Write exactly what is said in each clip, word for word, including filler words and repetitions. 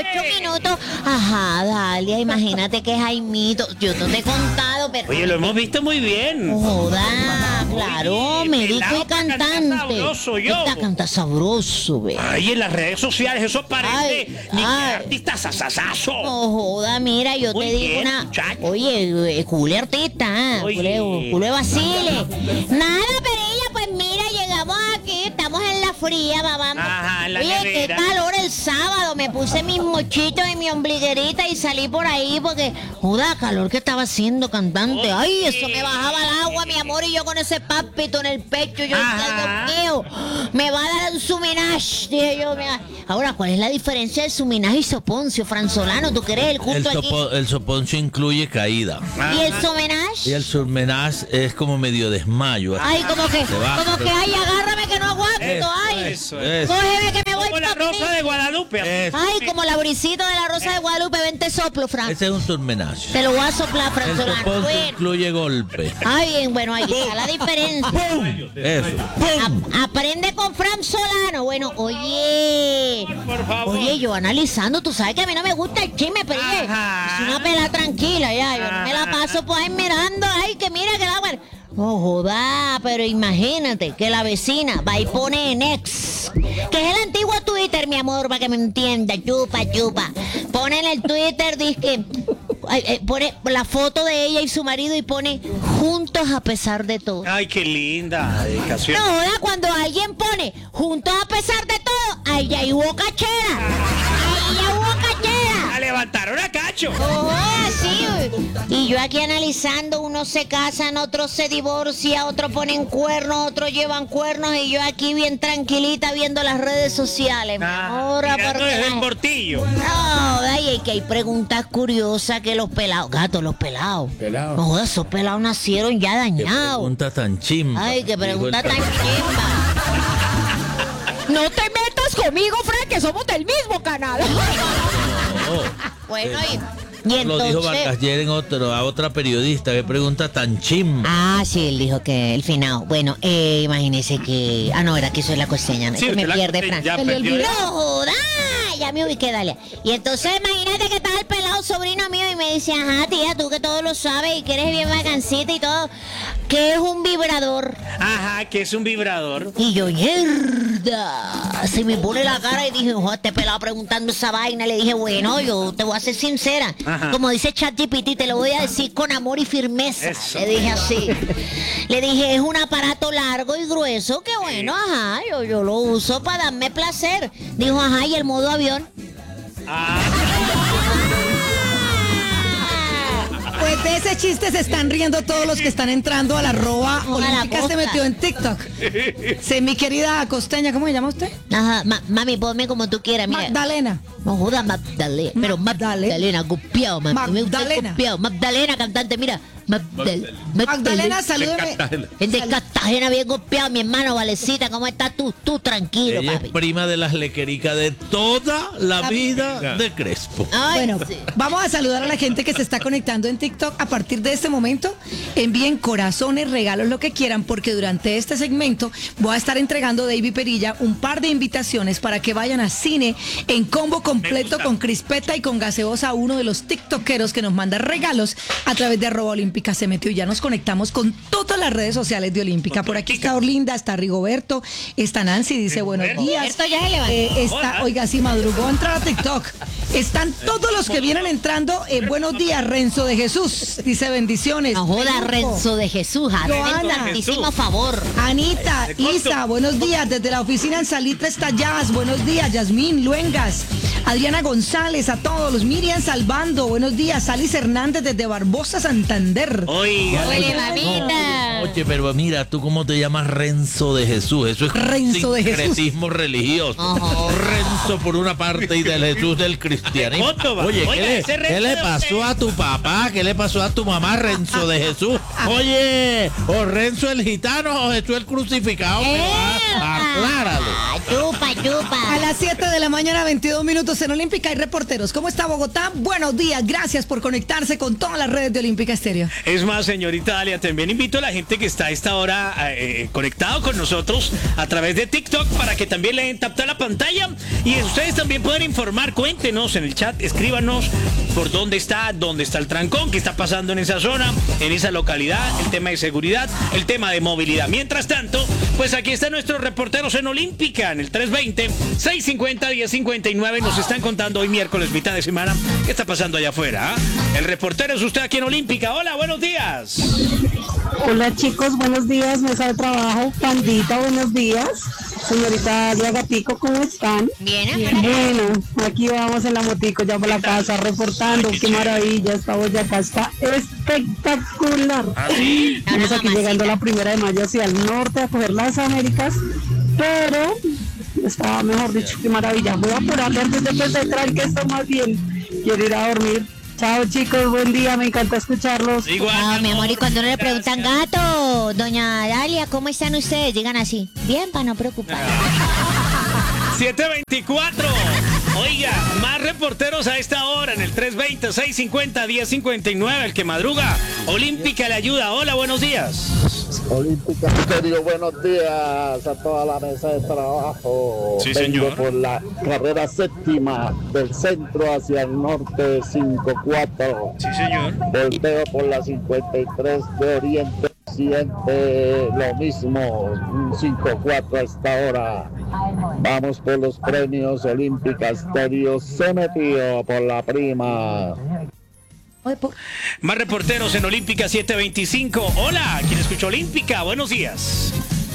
ocho minutos. Ajá, Dalia, imagínate que Jaimito. Yo no te he contado, pero. Oye, lo hemos visto muy bien. Joda, claro, Oye, médico pelado y pa' cantar cantante. sabroso, yo. Esta canta sabroso, ve. Ay, en las redes sociales eso parece Ay, ni que ay. artista sasasazo. No joda, mira, yo Muy te digo bien, una. muchacho. Oye, eh, culé artista, ¿eh? Oye. Culé, culé vacile. Nada, Perilla, pues mira, llegamos aquí, estamos en la fría, babando. Ajá, en la Oye, qué nevera. calor el sábado. Me puse mis mochitos y mi ombliguerita y salí por ahí porque, joda, calor que estaba haciendo cantante. Ay, eso me bajaba el agua, mi amor, y yo con ese papito en el pecho. Yo Ajá. decía, Dios mío, me va a dar un suminash. Dije yo, mira. Ahora, ¿cuál es la diferencia de suminash y soponcio, Franzolano? ¿Tú querés el El, culto aquí? sopo- el soponcio incluye caída. ¿Y el suminash? Y el surmenaz es como medio desmayo. así. Ay, como que, Se va, como pero- que, ay, agárrame que no aguanto, ay. Eso, Eso. Cógeme que me voy Como la pa' rosa mí. de Guadalupe. Eso. Ay, como la brisita de la rosa de Guadalupe, vente soplo, Fran. Ese es un surmenaz. Te lo voy a soplar, El Franzolano. soponcio Bueno. incluye golpe. Ay, bien, bueno, ahí está la diferencia. Eso. A- aprende con Fran Solano. Bueno, oye. Por favor. Oye, yo analizando, tú sabes que a mí no me gusta el chisme, pero oye, Ajá. es una pelada tranquila, ya. Yo no me la Ajá. paso pues ahí mirando. Ay, que mira que la bueno. No joda, pero imagínate que la vecina va y pone en ex, que es el antiguo Twitter, mi amor, para que me entienda, chupa, chupa. Pone en el Twitter, dice que ay, eh, pone la foto de ella y su marido y pone juntos a pesar de todo. Ay, qué linda dedicación. No joda, cuando alguien pone juntos a pesar de todo, ahí ya hubo cachera. Ahí ya hubo cachera. La levantaron a cacho. Oh, sí. Y yo aquí analizando, unos se casan, otros se divorcian, otros ponen cuernos, otros llevan cuernos y yo aquí bien tranquilita viendo las redes sociales. Ah, Ahora, tirando porque desde el la- portillo. no, ay, es que hay preguntas curiosas que los pelados, gato, los pelados. Pelado. No jodas, esos pelados nacieron ya Qué dañados. pregunta tan chimba. Ay, qué Dijo el pregunta tan profesor. chimba. No te metas conmigo, Frank, que somos del mismo canal. No. Bueno, y, y Lo dijo entonces... Vargas Lleras en otro, a otra periodista. Qué pregunta tan chimba. Ah, sí, él dijo que el finado. Bueno, eh, imagínese que... Ah, no, era que eso es la costeña. Sí, que me usted la pierde, costeña, Fran. ya Se le perdió. olvidó. ¡No joda! Ya me ubiqué, dale. Y entonces imagínate que estaba el pelado sobrino mío y me dice, ajá, tía, tú que todo lo sabes y que eres bien vacancita y todo, ¿qué es un vibrador? Ajá, que es un vibrador. Y yo, mierda, se me pone la cara y dije, ojo, este pelado preguntando esa vaina. Le dije, bueno, yo te voy a ser sincera. Ajá. Como dice ChatGPT, te lo voy a decir con amor y firmeza. Eso. Le dije así. Le dije, es un aparato largo y grueso que bueno, ajá, yo, yo lo uso para darme placer. Dijo, ajá, y el modo avión. Ah, Pues de ese chiste se están riendo todos los que están entrando a la arroba Ojalá olímpica. Se costa. metió en TikTok. Sí, mi querida costeña, ¿cómo se llama usted? Ajá, ma- mami, ponme como tú quieras, mira. Magdalena. No jodas, Magdalena. Pero Magdalena. Magdalena, copiado, mami. Me gusta Magdalena. copiado. Magdalena, cantante, mira. Magdal- Magdalena, salúdeme. Es de Cartagena, bien copiado, mi hermano, Valecita. ¿Cómo estás tú? Tú tranquilo, Ella papi. es prima de las lequericas de toda la vida de Crespo. Ay, Bueno, sí. vamos a saludar a la gente que se está conectando en TikTok. A partir de este momento, envíen corazones, regalos, lo que quieran, porque durante este segmento voy a estar entregando a David Perilla un par de invitaciones para que vayan a cine en combo completo con crispeta y con gaseosa, uno de los tiktokeros que nos manda regalos a través de arroba olímpica se metió. Ya nos conectamos con todas las redes sociales de Olímpica. Por aquí está Orlinda, está Rigoberto, está Nancy, dice buenos días. Rigoberto ya se levantó. Eh, está, oiga, sí, madrugó a entrar a TikTok. Están todos los que vienen entrando. Eh, buenos días, Renzo de Jesús. Dice bendiciones. No joda, Peluco. Renzo de Jesús. Hazme el Joana. santísimo favor. Anita, De costo. Isa, buenos días. Desde la oficina en Salitre está Jazz. Buenos días, Yasmín Luengas. Adriana González, a todos. Miriam Salvando, buenos días. Alice Hernández desde Barbosa, Santander. oiga. Huele, mamita. Oye, pero mira, tú cómo te llamas Renzo de Jesús. Eso es Renzo de Jesús. sincretismo religioso. Ajá. Renzo por una parte y del Jesús del cristianismo. De Córdoba. Oye, Oiga, ¿qué, le, ese Renzo qué le de pasó usted. a tu papá? ¿Qué le pasó a tu mamá, Renzo de Jesús? Oye, o Renzo el gitano o Jesús el crucificado. pero, ah, acláralo. Ah, chupa, chupa. A las siete de la mañana, veintidós minutos. Deportes en Olímpica y reporteros. ¿Cómo está Bogotá? Buenos días, gracias por conectarse con todas las redes de Olímpica Estéreo. Es más, señorita Dalia, también invito a la gente que está a esta hora eh, conectado con nosotros a través de TikTok para que también le den tap a la pantalla y ustedes también pueden informar, cuéntenos en el chat, escríbanos por dónde está, dónde está el trancón, qué está pasando en esa zona, en esa localidad, el tema de seguridad, el tema de movilidad. Mientras tanto, pues aquí están nuestros reporteros en Olímpica, en el tres veinte, seiscientos cincuenta, diez cincuenta y nueve. Nos están contando hoy miércoles, mitad de semana, qué está pasando allá afuera. ¿eh? El reportero es usted aquí en Olímpica. Hola, buenos días. Hola chicos, buenos días, mesa de trabajo, pandita, buenos días. Señorita Dalia Gatico, ¿cómo están? Bien, Bueno, aquí vamos en la motico ya por la casa reportando, qué maravilla, esta Boyacá está espectacular. Estamos aquí llegando a la primera de mayo hacia el norte a coger las Américas, pero está, mejor dicho, qué maravilla. Voy a apurar antes de empezar, que esto más bien, quiero ir a dormir. Chao chicos, buen día, me encanta escucharlos. Igual. Ah, mi amor, y cuando uno le preguntan, gato, doña Dalia, ¿cómo están ustedes? Digan así, bien, para no preocupar. siete veinticuatro. Oiga, más reporteros a esta hora en el tres veinte, seiscientos cincuenta, diez cincuenta y nueve. El que madruga, Olímpica le ayuda. Hola, buenos días. Olímpica Estéreo, buenos días a toda la mesa de trabajo. Sí, Vengo señor. por la carrera séptima del centro hacia el norte, cinco cuatro. Sí, señor. Volteo por la cincuenta y tres de Oriente, siente lo mismo, un cinco cuatro a esta hora. Vamos por los premios. Olímpica Estéreo se metió por la prima. Más reporteros en Olímpica siete veinticinco. Hola, ¿quién escucha Olímpica? Buenos días.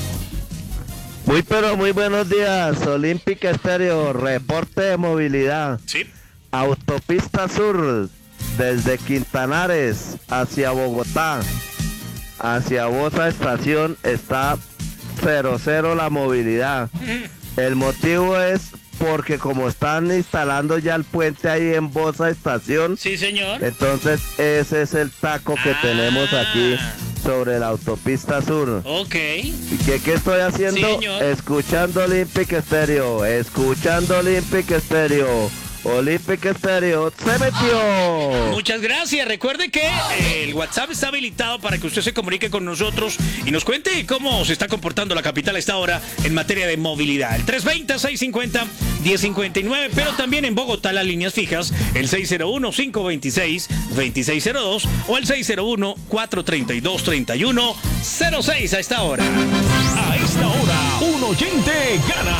Muy pero muy buenos días, Olímpica Estéreo, reporte de movilidad. Sí. Autopista Sur, desde Quintanares hacia Bogotá, hacia Bosa Estación, está cero cero la movilidad. El motivo es porque como están instalando ya el puente ahí en Bosa Estación, Sí, señor. entonces ese es el taco que Ah. tenemos aquí sobre la autopista Sur. Ok. ¿Y qué, qué estoy haciendo? Sí, señor. Escuchando Olympic Estéreo, escuchando Olympic Estéreo. Olympic Estéreo se metió. Muchas gracias. Recuerde que eh, el WhatsApp está habilitado para que usted se comunique con nosotros y nos cuente cómo se está comportando la capital a esta hora en materia de movilidad. El tres veinte, seiscientos cincuenta, diez cincuenta y nueve, pero también en Bogotá las líneas fijas, el seis cero uno, cinco veintiséis, veintiséis cero dos o el seis cero uno, cuatro treinta y dos, treinta y uno cero seis a esta hora. A esta hora, un oyente gana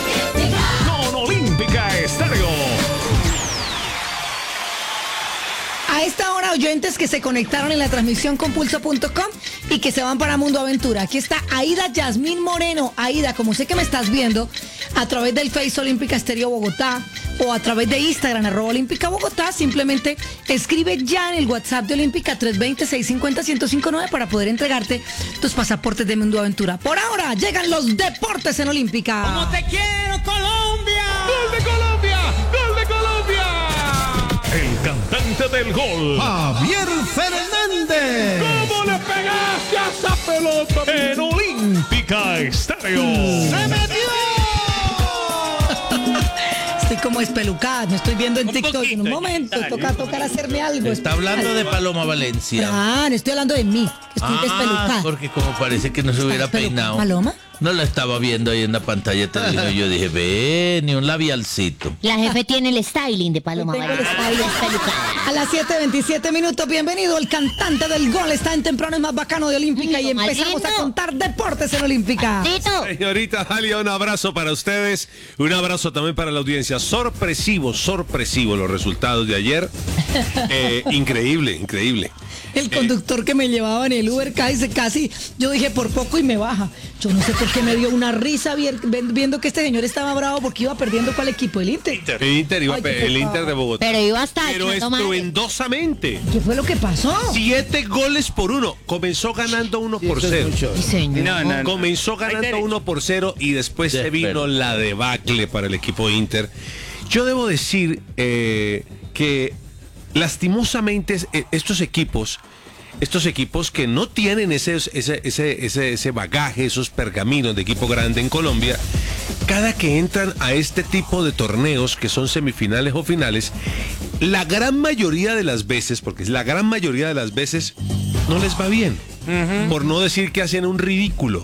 con Olímpica Estéreo. A esta hora, oyentes que se conectaron en la transmisión con pulso punto com y que se van para Mundo Aventura. Aquí está Aida Yasmín Moreno. Aida, como sé que me estás viendo a través del Face Olímpica Estéreo Bogotá o a través de Instagram, arroba Olímpica Bogotá, simplemente escribe ya en el WhatsApp de Olímpica tres veinte, seiscientos cincuenta, ciento cincuenta y nueve para poder entregarte tus pasaportes de Mundo Aventura. Por ahora, llegan los deportes en Olímpica. te quiero, Colombia! ¡Gol de Colombia! ¡Gol de Colombia! El cantante del gol, Javier Fernández. ¿cómo le pegaste a esa pelota en Olímpica Estéreo? ¡Se metió! Estoy como espelucada, me estoy viendo en Un TikTok. En un poquito, momento, Gisela, toca un tocar hacerme algo. Está hablando de Paloma Valencia. Ah, no estoy hablando de mí, que estoy despelucada. porque como parece que no se hubiera ¿Estás pelucada, peinado. Paloma? No la estaba viendo ahí en la pantalla de televisión. Yo dije, ve, ni un labialcito. La jefe tiene el styling de Paloma Tengo el Valencia. styling. Despelucada. A las siete veintisiete minutos, bienvenido. El cantante del gol está en temprano es más bacano de Olímpica y Lindo, empezamos a lindo. contar deportes en Olímpica. Tito. Señorita Dalia, un abrazo para ustedes, un abrazo también para la audiencia. Sorpresivo, sorpresivo los resultados de ayer. Eh, increíble, increíble. El conductor que me llevaba en el Uber casi, casi, yo dije por poco y me baja. Yo no sé por qué me dio una risa vier- viendo que este señor estaba bravo porque iba perdiendo cuál equipo, el Inter. El Inter, iba- Ay, qué el Inter de Bogotá. Pero iba hasta Pero echando madre. estruendosamente. ¿Qué fue lo que pasó? Siete goles por uno. Comenzó ganando uno por cero. Sí, señor. No, no, no. Comenzó Hay ganando derecho. uno por cero y después se vino Desespero. la debacle para el equipo Inter. Yo debo decir eh, que lastimosamente eh, estos equipos, estos equipos que no tienen ese, ese, ese, ese, ese bagaje, esos pergaminos de equipo grande en Colombia, cada que entran a este tipo de torneos que son semifinales o finales, la gran mayoría de las veces, porque es la gran mayoría de las veces, no les va bien. Uh-huh. Por no decir que hacen un ridículo.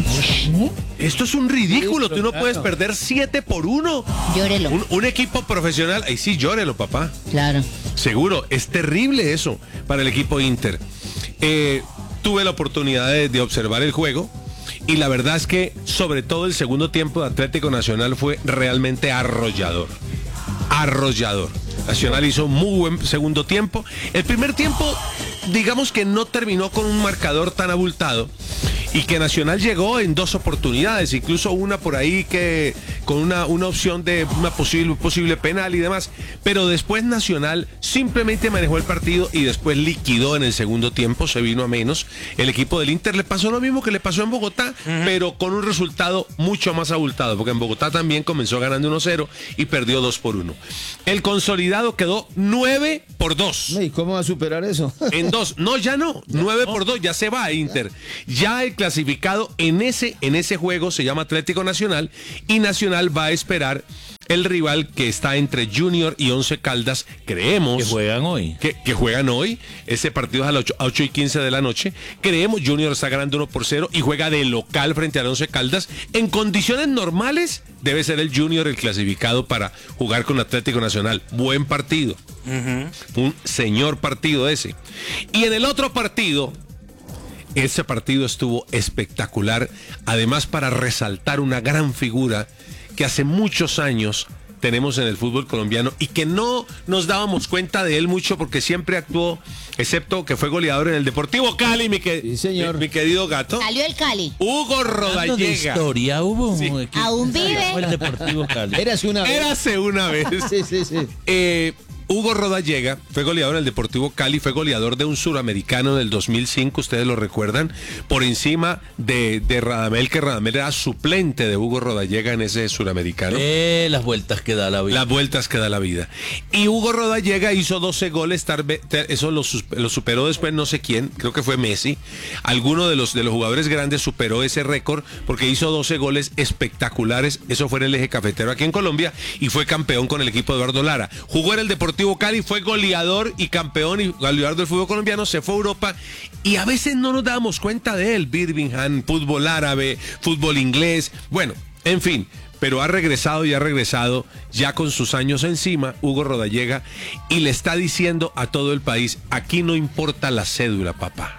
Esto es un ridículo, tú no puedes perder siete por uno. Llórelo. Un, un equipo profesional, ahí sí, llórelo, papá. Claro. Seguro, es terrible eso para el equipo Inter. Eh, tuve la oportunidad de, de observar el juego y la verdad es que sobre todo el segundo tiempo de Atlético Nacional fue realmente arrollador. Arrollador. Nacional hizo muy buen segundo tiempo. El primer tiempo, digamos que no terminó con un marcador tan abultado y que Nacional llegó en dos oportunidades, incluso una por ahí que con una, una opción de una posible, posible penal y demás, pero después Nacional simplemente manejó el partido y después liquidó en el segundo tiempo, se vino a menos. El equipo del Inter le pasó lo mismo que le pasó en Bogotá, uh-huh. pero con un resultado mucho más abultado, porque en Bogotá también comenzó ganando uno cero y perdió dos por uno. El consolidado quedó nueve por dos. ¿Y cómo va a superar eso? En dos, no, ya no, nueve por dos, ya se va a Inter. Ya el clasificado en ese, en ese juego se llama Atlético Nacional y Nacional va a esperar el rival que está entre Junior y Once Caldas, creemos. Que juegan hoy. Que, que juegan hoy, ese partido es a las ocho y quince de la noche. Creemos Junior está ganando uno por cero y juega de local frente a Once Caldas. En condiciones normales debe ser el Junior el clasificado para jugar con Atlético Nacional. Buen partido. Uh-huh. Un señor partido ese. Y en el otro partido, ese partido estuvo espectacular, además para resaltar una gran figura que hace muchos años tenemos en el fútbol colombiano y que no nos dábamos cuenta de él mucho porque siempre actuó, excepto que fue goleador en el Deportivo Cali, mi, que, sí, señor. mi, mi querido gato. Salió el Cali. Hugo Rodallega. De historia, hubo. Sí. Aún vive. El Deportivo Cali. Érase una vez. Érase una vez. sí, sí, sí. Eh, Hugo Rodallega fue goleador en el Deportivo Cali, fue goleador de un suramericano del dos mil cinco, ustedes lo recuerdan, por encima de, de Radamel, que Radamel era suplente de Hugo Rodallega en ese suramericano. Eh, las vueltas que da la vida. Las vueltas que da la vida. Y Hugo Rodallega hizo doce goles, tarde, eso lo, lo superó después no sé quién, creo que fue Messi. Alguno de los, de los jugadores grandes superó ese récord porque hizo doce goles espectaculares, eso fue en el Eje Cafetero aquí en Colombia y fue campeón con el equipo de Eduardo Lara. Jugó en el Deportivo Cali, fue goleador y campeón y goleador del fútbol colombiano, se fue a Europa y a veces no nos damos cuenta de él. Birmingham, fútbol árabe, fútbol inglés, bueno, en fin, pero ha regresado y ha regresado ya con sus años encima, Hugo Rodallega, y le está diciendo a todo el país, aquí no importa la cédula, papá.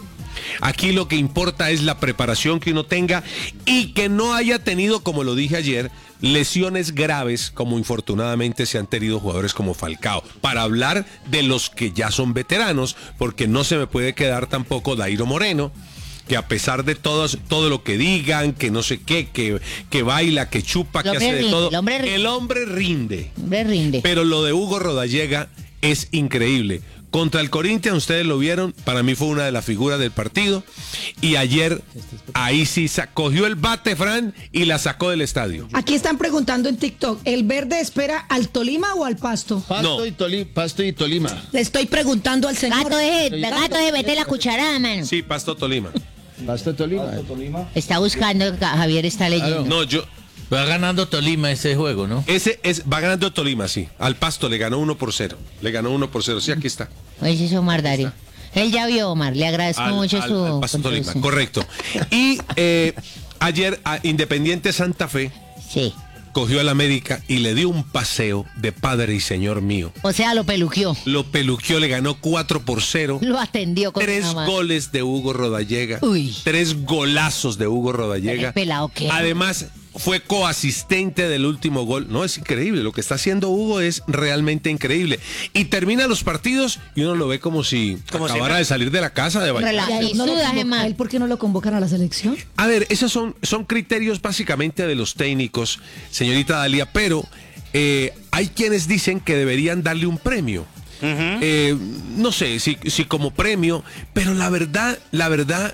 Aquí lo que importa es la preparación que uno tenga y que no haya tenido, como lo dije ayer, lesiones graves como infortunadamente se han tenido jugadores como Falcao. Para hablar de los que ya son veteranos, porque no se me puede quedar tampoco Dairo Moreno, que a pesar de todo, todo lo que digan, que no sé qué, que, que baila, que chupa, que hace de rinde, todo, el hombre rinde. el hombre rinde. Hombre rinde. Pero lo de Hugo Rodallega es increíble. Contra el Corinthians, ustedes lo vieron, para mí fue una de las figuras del partido. Y ayer, ahí sí, cogió el bate, Fran, y la sacó del estadio. Aquí están preguntando en TikTok, ¿el Verde espera al Tolima o al Pasto? Pasto, no. y, Toli, Pasto y Tolima. Le estoy preguntando al señor. Gato es, gato es, vete la cucharada, mano. Sí, Pasto Tolima. Pasto Tolima. Pasto, Tolima. Está buscando, Javier está leyendo. No, yo... Va ganando Tolima ese juego, ¿no? Ese es, va ganando Tolima, sí. Al Pasto le ganó uno por cero. Le ganó uno por cero. Sí, aquí está. Oye, es Omar Dario. Él ya vio, Omar. Le agradezco al, mucho al, su... al Pasto Tolima, correcto. Y eh, ayer a Independiente Santa Fe sí. cogió al América y le dio un paseo de padre y señor mío. O sea, lo peluqueó. Lo peluqueó, le ganó cuatro por cero. Lo atendió con Tres goles de Hugo Rodallega. Uy. Tres golazos de Hugo Rodallega. Pelado, ¿qué? Además... fue coasistente del último gol. No, es increíble. Lo que está haciendo Hugo es realmente increíble. Y termina los partidos y uno lo ve como si como acabara si... de salir de la casa de bailar. ¿No ¿A él por qué no lo convocan a la selección? A ver, esos son, son criterios básicamente de los técnicos, señorita Dalia, pero eh, hay quienes dicen que deberían darle un premio. Uh-huh. eh, no sé si, si como premio, pero la verdad, la verdad...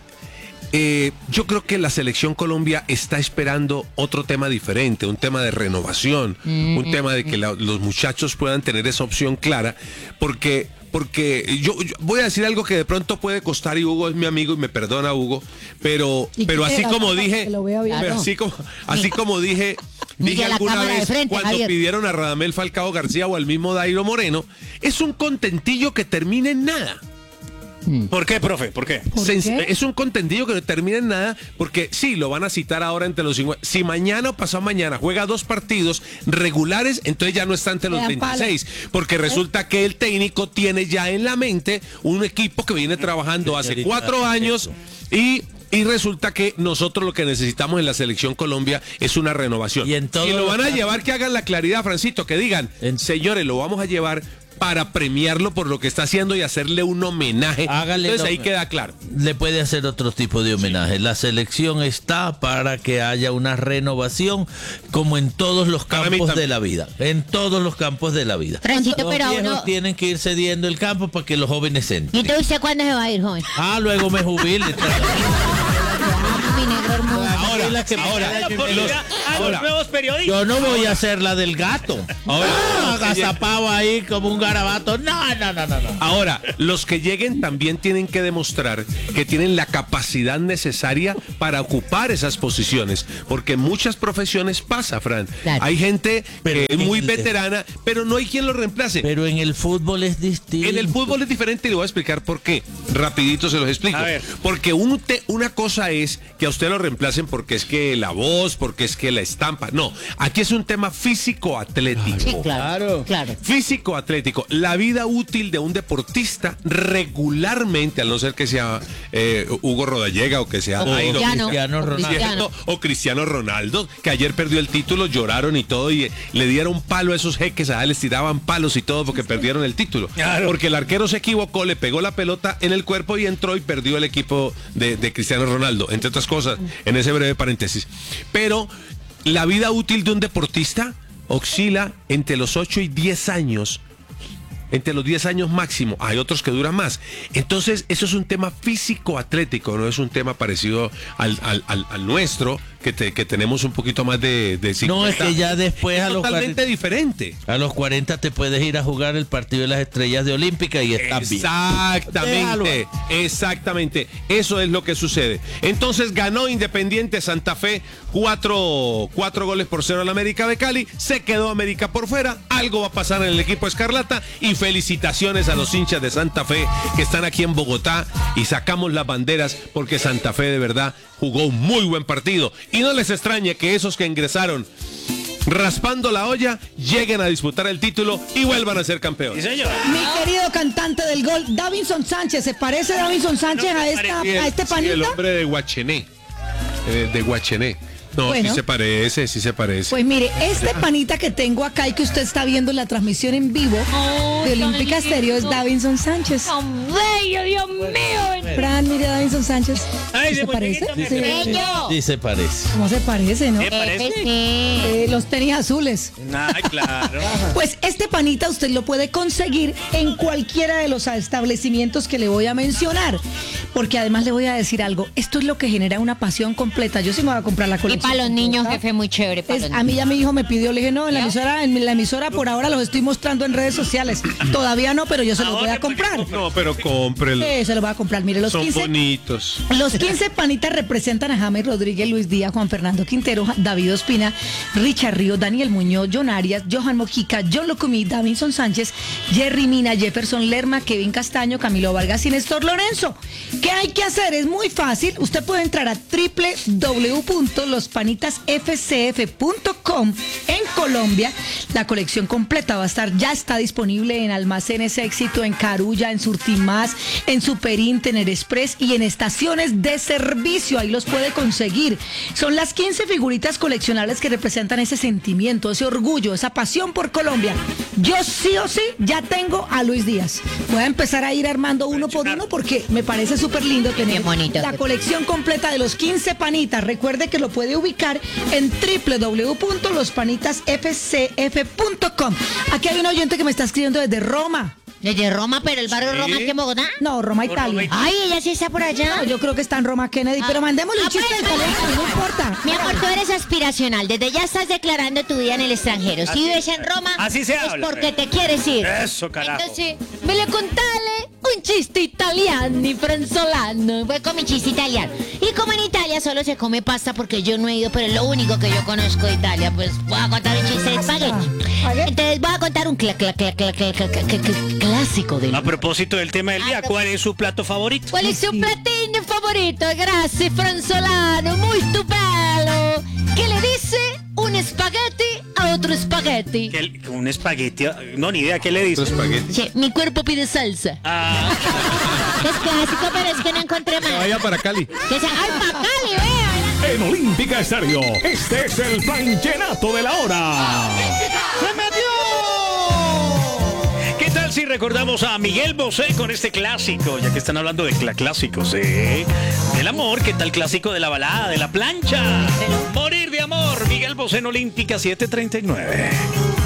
Eh, yo creo que la selección Colombia está esperando otro tema diferente, un tema de renovación, mm-hmm. un tema de que la, los muchachos puedan tener esa opción clara, porque, porque yo, yo voy a decir algo que de pronto puede costar, y Hugo es mi amigo y me perdona Hugo, pero, pero así como dije, pero así como, así como dije, Ni Dije de la alguna cámara de vez frente, cuando Javier. pidieron a Radamel Falcao García o al mismo Dairo Moreno, es un contentillo que termina en nada. ¿Por qué, profe? ¿Por qué? ¿Por Se- qué? Es un contentillo que no termina en nada porque sí, lo van a citar ahora entre los cincuenta. Si mañana o pasado mañana juega dos partidos regulares, entonces ya no está entre los Le dan palo. veintiséis. Porque resulta que el técnico tiene ya en la mente un equipo que viene trabajando hace Señorita, cuatro años y... Y resulta que nosotros lo que necesitamos en la selección Colombia es una renovación. Y en todo si lo lo van a que- llevar, que hagan la claridad, Francito, que digan, En- señores, lo vamos a llevar para premiarlo por lo que está haciendo y hacerle un homenaje. Hágale Entonces el ahí hom- queda claro. Le puede hacer otro tipo de homenaje. La selección está para que haya una renovación como en todos los Para mí campos también. de la vida. En todos los campos de la vida. Francito, Los pero viejos uno... tienen que ir cediendo el campo para que los jóvenes ¿Y entren. usted, usted cuándo se va a ir, joven? Ah, luego me jubile. Mi negro hermoso. Ahora, la que ahora, Da la los- oportunidad a ahora. los nuevos periodistas. yo no voy a hacer la del gato. Ahora, Ah, agazapado ahí como un garabato. No, no, no, no, no. Ahora, los que lleguen también tienen que demostrar que tienen la capacidad necesaria para ocupar esas posiciones, porque en muchas profesiones pasa, Fran. Claro. Hay gente Pero que es muy el- veterana, pero no hay quien lo reemplace. Pero en el fútbol es distinto. En el fútbol es diferente y le voy a explicar por qué. Rapidito se los explico. A ver. Porque un te- una cosa es que a usted lo reemplacen porque es que la voz, porque es que la estampa. No, aquí es un tema físico-atlético. Sí, claro. Claro. Físico atlético, la vida útil de un deportista regularmente, al no ser que sea eh, Hugo Rodallega o que sea O Jairo, Cristiano. Cristiano O Ronaldo. Cristiano. o Cristiano Ronaldo, que ayer perdió el título, lloraron y todo, y eh, le dieron palo a esos jeques, a les tiraban palos y todo porque perdieron el título. Claro. Porque el arquero se equivocó, le pegó la pelota en el cuerpo y entró y perdió el equipo de, de Cristiano Ronaldo, entre otras cosas, en ese breve paréntesis. Pero la vida útil de un deportista oscila entre los ocho y diez años. Entre los diez años máximo, hay otros que duran más. Entonces, eso es un tema físico-atlético, no es un tema parecido al, al, al, al nuestro, que, te- que tenemos un poquito más de, de No, es cincuenta. que ya después Es a los totalmente cuarenta, diferente. a los cuarenta te puedes ir a jugar el partido de las estrellas de Olímpica y estás bien. Déjalo. Exactamente, exactamente. Eso es lo que sucede. Entonces ganó Independiente Santa Fe cuatro, cuatro goles por cero al América de Cali. Se quedó América por fuera. Algo va a pasar en el equipo Escarlata. Y felicitaciones a los hinchas de Santa Fe que están aquí en Bogotá y sacamos las banderas porque Santa Fe de verdad jugó un muy buen partido. Y no les extrañe que esos que ingresaron raspando la olla lleguen a disputar el título y vuelvan a ser Sí, campeones. señor. Mi querido cantante del gol, Davinson Sánchez, ¿se parece Davinson Sánchez No a, se esta, parece. a este Sí, el panita? hombre de Guachené. eh, de Guachené. No, Bueno. sí se parece, sí se parece. Pues mire, este panita que tengo acá y que usted está viendo en la transmisión en vivo Oh, de tan Olímpica Estéreo es lindo. Davinson Sánchez. ¡Tan bello, Dios mío! Fran, mire a Davinson Sánchez. Ay, ¿Sí ese ¿Se parece? muñequito me Sí. ¡Bello! Sí se parece. ¿Cómo se parece, no? ¿Qué parece? Ese sí. Eh, los tenis azules. Ay, claro. Pues este panita usted lo puede conseguir en cualquiera de los establecimientos que le voy a mencionar. Porque además le voy a decir algo. Esto es lo que genera una pasión completa. Yo sí me voy a comprar la Y colección. para los niños, completa. jefe, muy chévere. pa' Es- los a mí ya mi hijo me pidió, le dije, no, en la ¿Ya? emisora, en la emisora por ahora los estoy mostrando en redes sociales. Todavía no, pero yo se los voy a Ahora, comprar. No, pero cómprelo. Sí, se los voy a comprar. Mire, los Son quince, bonitos. los quince panitas representan a James Rodríguez, Luis Díaz, Juan Fernando Quintero, Ja- David Ospina, Richard Ríos, Daniel Muñoz, John Arias, Johan Mojica, John Locumí, Davinson Sánchez, Jerry Mina, Jefferson Lerma, Kevin Castaño, Camilo Vargas y Néstor Lorenzo. ¿Qué hay que hacer? Es muy fácil. Usted puede entrar a doble u doble u doble u punto los panitas f c f punto com en Colombia. La colección completa va a estar, ya está disponible en Almacenes Éxito, en Carulla, en Surtimás, en Superint, en Express y en estaciones de servicio. Ahí los puede conseguir. Son las quince figuritas coleccionables que representan ese sentimiento, ese orgullo, esa pasión por Colombia. Yo sí o sí ya tengo a Luis Díaz. Voy a empezar a ir armando uno por uno porque me parece súper lindo tener Bien bonito. la colección completa de los quince panitas. Recuerde que lo puede ubicar en doble u doble u doble u punto los panitas f c f punto com. Aquí hay un oyente que me está escribiendo desde Roma. Desde Roma, pero el barrio Sí. Roma aquí en Bogotá. No, Roma, Por Italia. Roma, Ay, ella sí está por allá. No, yo creo que está en Roma, Kennedy. Pero mandémosle un Ah, chiste pues, de colegio, no importa. Mi amor, tú eres aspiracional. Desde ya estás declarando tu vida en el extranjero. Si Así- vives en Roma, así se es habla, porque pero- te quieres ir. Eso, carajo. Entonces, me le contale un chiste italiano y franzolano. Pues come chiste italiano. Y como en Italia solo se come pasta porque yo no he ido, pero es lo único que yo conozco de Italia, pues voy a contar un chiste de espagueti. Entonces voy a contar un cla cla cla cla cla cla cla cla clásico del... A propósito del tema del día, ¿cuál es su plato favorito? ¿Cuál es su platillo favorito? Gracias, franzolano, muy bello. ¿Qué le dice un espagueti a otro espagueti? ¿Qué- ¿Un espagueti? No, ni idea, ¿qué le dice? Espagueti. Sí, mi cuerpo pide salsa. Ah, Es clásico, pero es que no encontré más. Vaya para Cali. Que sea, ¡ay, pa' Cali, vea! En Olímpica Estéreo, este es el planchenato de la hora. ¡se metió! ¿Qué tal si recordamos a Miguel Bosé con este clásico? Ya que están hablando de cla- clásicos, ¿eh? Del amor, ¿qué tal clásico de la balada, de la plancha? Morir de amor, Miguel Bosé en Olímpica siete treinta y nueve.